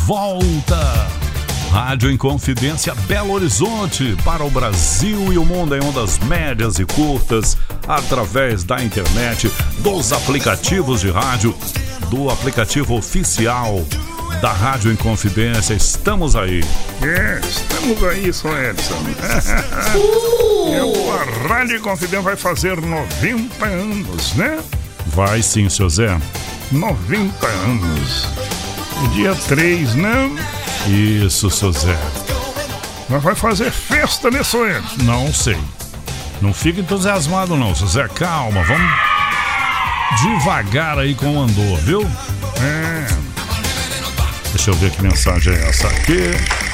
volta. Rádio Inconfidência Belo Horizonte para o Brasil e o mundo em ondas médias e curtas, através da internet, dos aplicativos de rádio, do aplicativo oficial da Rádio Inconfidência. Estamos aí. Estamos aí, Sr. Edson. A Rádio Inconfidência vai fazer 90 anos, né? Vai sim, seu Zé. 90 anos. Dia 3, né? Isso, seu Zé. Mas vai fazer festa, né, Sr. Edson? Não sei. Não fica entusiasmado não, seu Zé. Calma, vamos devagar aí com o andor, viu? Deixa eu ver que mensagem é essa aqui.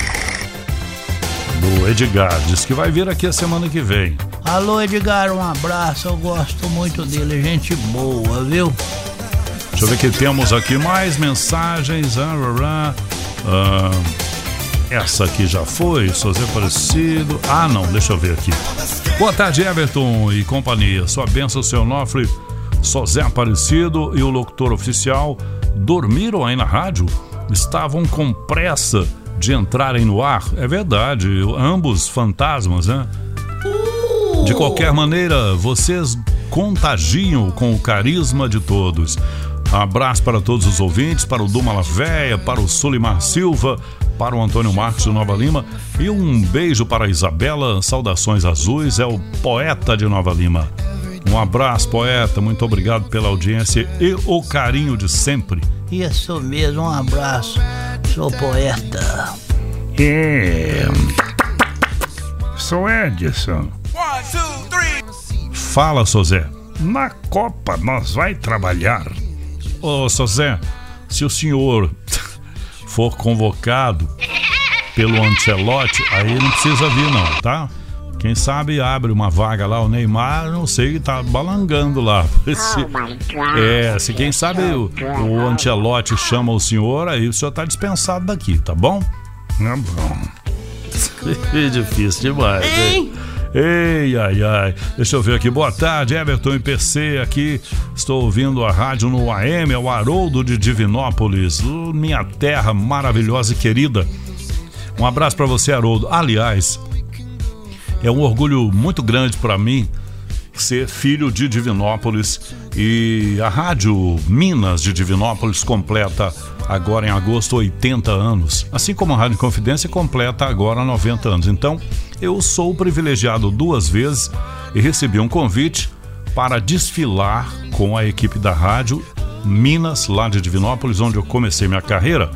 Do Edgar, diz que vai vir aqui a semana que vem. Alô, Edgar, um abraço, eu gosto muito dele, gente boa, viu? Deixa eu ver que temos aqui mais mensagens. Essa aqui já foi, José Aparecido. Não, deixa eu ver aqui. Boa tarde, Everton e companhia. Sua bênção, seu Onofre, José Aparecido e o locutor oficial dormiram aí na rádio? Estavam com pressa de entrarem no ar? É verdade, ambos fantasmas, né? De qualquer maneira, vocês contagiam com o carisma de todos. Abraço para todos os ouvintes, para o Duma Lavéia, para o Solimar Silva, para o Antônio Marcos de Nova Lima e um beijo para a Isabela. Saudações azuis, é o poeta de Nova Lima. Um abraço, poeta, muito obrigado pela audiência e o carinho de sempre. Isso mesmo, um abraço, sou poeta. Sou Edson. Fala, Sozé. Na Copa nós vai trabalhar. Ô, Sozé, se o senhor for convocado pelo Ancelotti, aí não precisa vir não, tá? Quem sabe abre uma vaga lá, o Neymar, não sei, tá balangando lá. Se quem sabe o Ancelotti chama o senhor, aí o senhor tá dispensado daqui, tá bom? Tá bom. É difícil demais, hein? Ei, ai, ai. Deixa eu ver aqui. Boa tarde, Everton e PC aqui. Estou ouvindo a rádio no AM, é o Haroldo de Divinópolis, minha terra maravilhosa e querida. Um abraço para você, Haroldo. Aliás, é um orgulho muito grande para mim ser filho de Divinópolis, e a Rádio Minas de Divinópolis completa agora em agosto 80 anos, assim como a Rádio Confidência completa agora 90 anos. Então eu sou privilegiado 2 vezes e recebi um convite para desfilar com a equipe da Rádio Minas lá de Divinópolis, onde eu comecei minha carreira.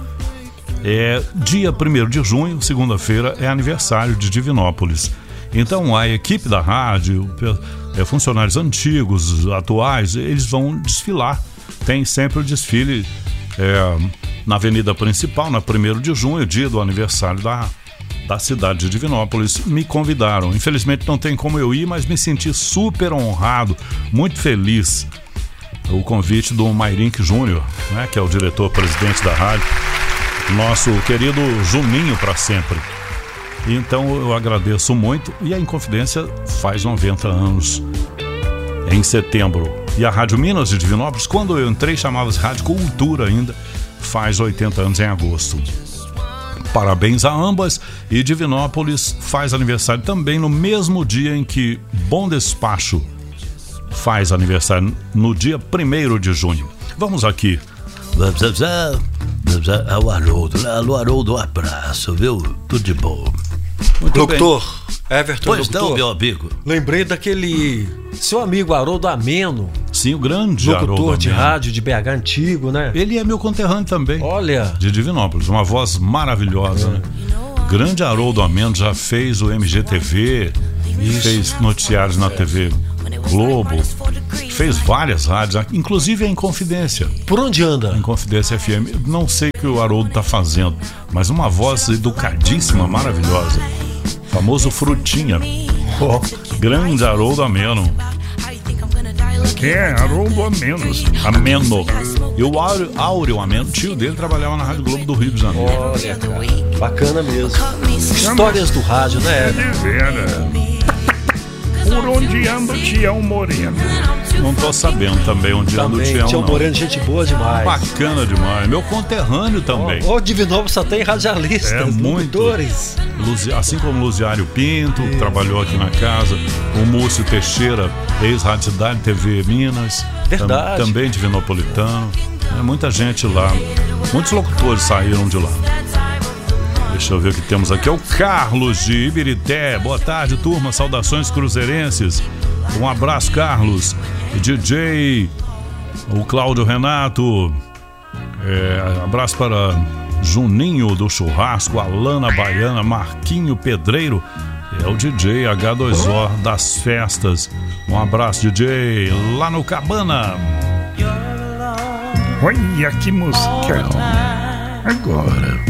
Dia 1º de junho, segunda-feira, é aniversário de Divinópolis. Então a equipe da rádio, funcionários antigos, atuais, eles vão desfilar. Tem sempre o desfile na avenida principal, na 1º de junho, dia do aniversário da cidade de Divinópolis. Me convidaram, infelizmente não tem como eu ir, mas me senti super honrado, muito feliz. O convite do Mairink Júnior, né, que é o diretor-presidente da rádio, nosso querido Juninho para sempre. Então eu agradeço muito, e a Inconfidência faz 90 anos em setembro. E a Rádio Minas de Divinópolis, quando eu entrei, chamava-se Rádio Cultura ainda, faz 80 anos em agosto. Parabéns a ambas, e Divinópolis faz aniversário também no mesmo dia em que Bom Despacho faz aniversário, no dia 1º de junho. Vamos aqui. O Haroldo. Alô, Haroldo, um abraço, viu? Tudo de bom. Muito Doutor bem. Everton, pois doutor, não, meu amigo. lembrei daquele seu amigo Haroldo Ameno. Sim, o grande locutor Haroldo de Ameno. rádio de BH antigo, né? Ele é meu conterrâneo também. Olha. De Divinópolis, uma voz maravilhosa, né? Grande Haroldo Ameno, já fez o MGTV, fez noticiários na TV Globo, fez várias rádios, inclusive a Inconfidência. Por onde anda? Inconfidência FM. Não sei o que o Haroldo tá fazendo, mas uma voz educadíssima, maravilhosa. Famoso Frutinha. Grande Haroldo Ameno. Haroldo Ameno. Ameno. E o Áureo Ameno, tio dele, trabalhava na Rádio Globo do Rio de Janeiro. Olha, cara, bacana mesmo. Histórias do rádio, né? Por onde anda o Tião Moreno? Não tô sabendo também onde anda o Tião. Tião não. Moreno, gente boa demais. Bacana demais. Meu conterrâneo também. O Divinópolis só tem radialistas, É muito. locutores. Assim como Luziário Pinto, que trabalhou aqui na casa, o Múcio Teixeira, ex-Rádio Cidade TV Minas, Verdade. Também divinopolitano. Muita gente lá, muitos locutores saíram de lá. Deixa eu ver o que temos aqui. É o Carlos de Ibirité. Boa tarde, turma. Saudações cruzeirenses. Um abraço, Carlos. DJ, o Cláudio Renato. Abraço para Juninho do Churrasco, Alana Baiana, Marquinho Pedreiro. É o DJ H2O das festas. Um abraço, DJ, lá no Cabana. Olha que música. Agora.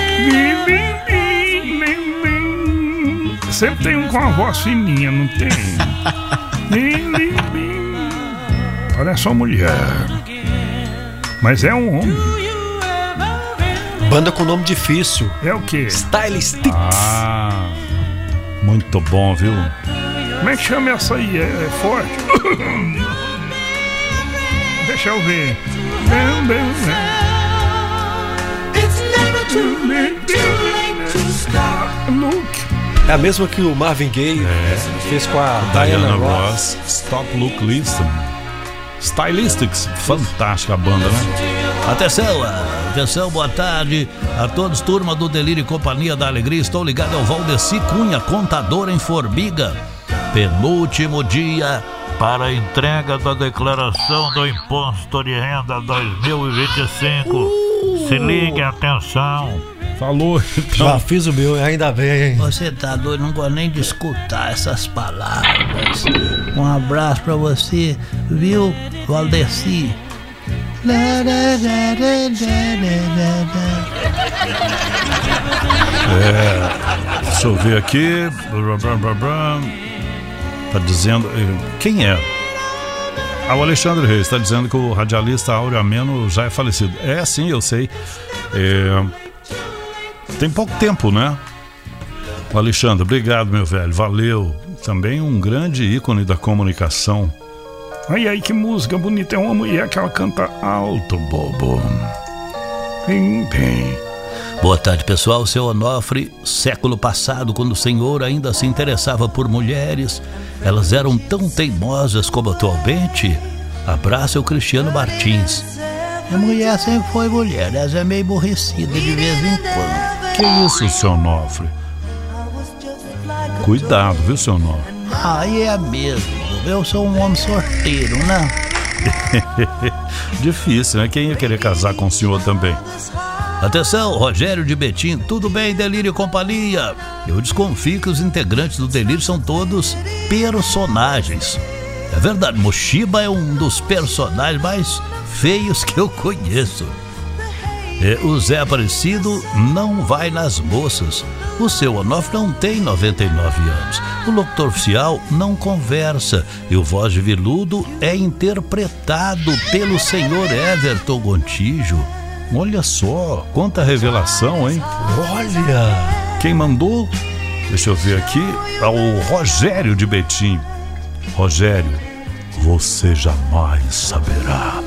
Sempre tem um com a voz fininha, não tem? Olha só, mulher. Mas é um homem. Banda com nome difícil. É o quê? Stylistics. Ah, muito bom, viu? Como é que chama essa aí? É forte? Deixa eu ver. Look. É a mesma que o Marvin Gaye fez com a Diana Diana Ross. Ross, Stop Look Listen. Stylistics, fantástica a banda, né? Atenção, boa tarde a todos, turma do Delírio e Companhia da Alegria. Estou ligado ao Valdeci Cunha, contador em Formiga. Penúltimo dia para a entrega da declaração do Imposto de Renda 2025. Se ligue, atenção. Falou, então. Já fiz o meu, ainda bem. Você tá doido, não gosto nem de escutar essas palavras. Um abraço pra você, viu, Valdeci? Deixa eu ver aqui. Tá dizendo. Quem é? O Alexandre Reis está dizendo que o radialista Áureo Ameno já é falecido. É, sim, eu sei. Tem pouco tempo, né? O Alexandre, obrigado, meu velho. Valeu. Também um grande ícone da comunicação. Olha aí que música bonita. É uma mulher que ela canta alto, bobo. Bem. Boa tarde, pessoal. Seu Onofre, século passado, quando o senhor ainda se interessava por mulheres, elas eram tão teimosas como atualmente? Abraço, o Cristiano Martins. A mulher sempre foi mulher, ela é meio aborrecida de vez em quando. Que isso, seu Onofre? Cuidado, viu, seu Onofre? Aí é mesmo. Eu sou um homem sorteiro, né? Difícil, né? Quem ia querer casar com o senhor também? Atenção, Rogério de Betim, tudo bem, Delírio e Companhia? Eu desconfio que os integrantes do Delírio são todos personagens. É verdade, Mochiba é um dos personagens mais feios que eu conheço. O Zé Aparecido não vai nas moças. O seu Onofre não tem 99 anos. O locutor oficial não conversa. E o Voz de Viludo é interpretado pelo senhor Everton Gontijo. Olha só, quanta revelação, hein? Olha! Quem mandou? Deixa eu ver aqui. É o Rogério de Betim. Rogério, você jamais saberá.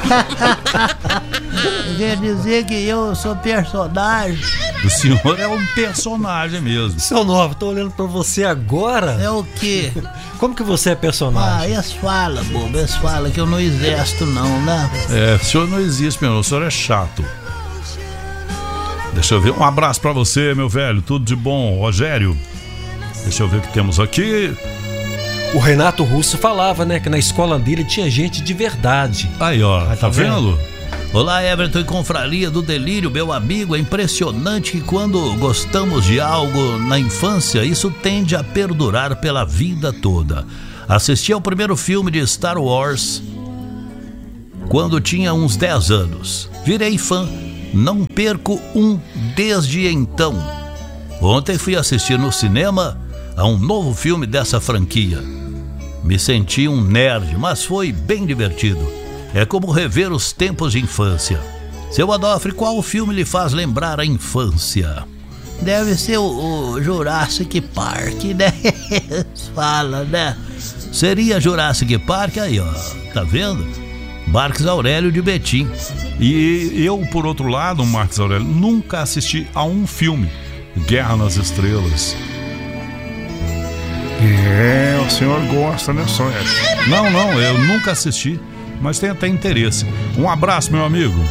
Quer dizer que eu sou personagem? O senhor é um personagem mesmo. Seu Novo, tô olhando pra você agora. É o quê? Como que você é personagem? Eles falam, bobo, eles falam que eu não existo não, né? O senhor não existe, meu irmão, o senhor é chato. Deixa eu ver, um abraço pra você, meu velho, tudo de bom, Rogério. Deixa eu ver o que temos aqui. O Renato Russo falava, né, que na escola dele tinha gente de verdade. Aí, ó, tá vendo? Olá, Everton e Confraria do Delírio, meu amigo. É impressionante que quando gostamos de algo na infância, isso tende a perdurar pela vida toda. Assisti ao primeiro filme de Star Wars quando tinha uns 10 anos. Virei fã, não perco um desde então. Ontem fui assistir no cinema a um novo filme dessa franquia. Me senti um nerd, mas foi bem divertido. É como rever os tempos de infância. Seu Adolfo, qual filme lhe faz lembrar a infância? Deve ser o Jurassic Park, né? Fala, né? Seria Jurassic Park aí, ó. Tá vendo? Marcos Aurélio de Betim. E eu, por outro lado, Marcos Aurélio, nunca assisti a um filme, Guerra nas Estrelas. O senhor gosta, né, Soedes? Não, eu nunca assisti, mas tenho até interesse. Um abraço, meu amigo.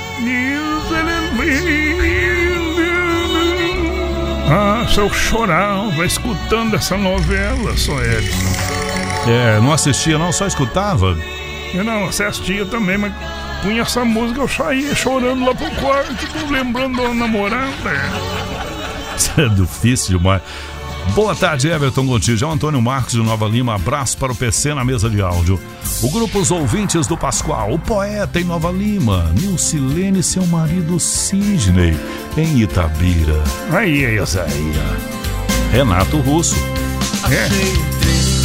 Se eu chorava escutando essa novela, Soedes. Não assistia não, só escutava? Eu não assistia também, mas punha essa música, eu saía chorando lá pro quarto, lembrando da namorada. Isso é difícil demais. Boa tarde, Everton Gontijo. Antônio Marcos de Nova Lima. Abraço para o PC na mesa de áudio. O grupo Os Ouvintes do Pascoal. O poeta em Nova Lima. Nilcilene e seu marido Sidney em Itabira. Aí. Renato Russo. É.